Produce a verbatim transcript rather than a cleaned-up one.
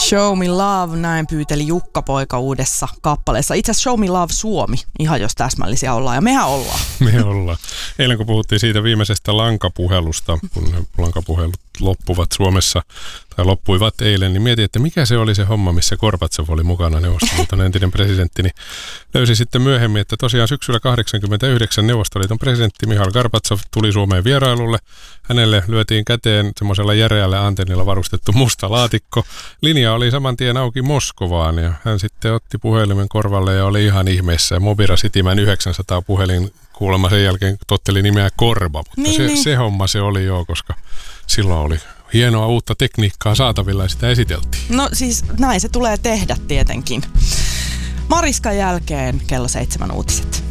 Show Me Love, näin pyyteli Jukka-poika uudessa kappaleessa. Itse asiassa Show Me Love Suomi, ihan jos täsmällisiä ollaan, ja mehän ollaan. Me ollaan. Eilen kun puhuttiin siitä viimeisestä lankapuhelusta, kun lankapuhelut loppuvat Suomessa, tai loppuivat eilen, niin mietin, että mikä se oli se homma, missä Gorbatsov oli mukana, Neuvostoliiton entinen presidentti, niin löysin sitten myöhemmin, että tosiaan syksyllä kahdeksankymmentäyhdeksän Neuvostoliiton presidentti Mihail Gorbatsov tuli Suomeen vierailulle. Hänelle lyötiin käteen semmoisella järeällä antennilla varustettu musta laatikko. Linja oli saman tien auki Moskovaan ja hän sitten otti puhelimen korvalle ja oli ihan ihmeessä. Ja Mobira Citymän yhdeksänsataa puhelin kuulemma sen jälkeen totteli nimeä Korba, mutta niin, se, niin. se homma se oli jo, koska silloin oli hienoa uutta tekniikkaa saatavilla ja sitä esiteltiin. No siis näin se tulee tehdä tietenkin. Mariskan jälkeen kello seitsemän uutiset.